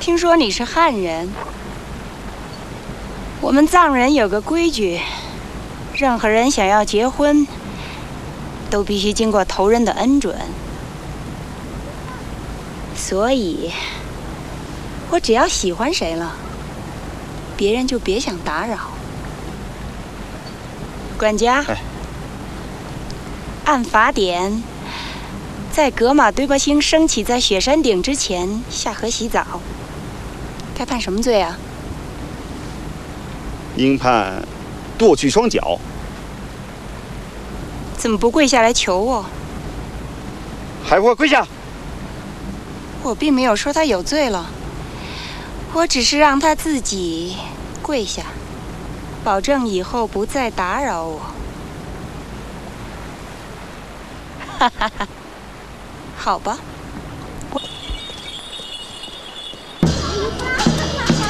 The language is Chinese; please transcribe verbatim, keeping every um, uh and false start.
听说你是汉人，我们藏人有个规矩，任何人想要结婚，都必须经过头人的恩准。所以，我只要喜欢谁了，别人就别想打扰。管家， 哎、 按法典，在格玛堆巴星升起在雪山顶之前下河洗澡，该判什么罪啊？ 应判剁去双脚。 怎么不跪下来求我？ 还不快跪下！ 我并没有说他有罪了，我只是让他自己跪下，保证以后不再打扰我。哈哈哈，好吧。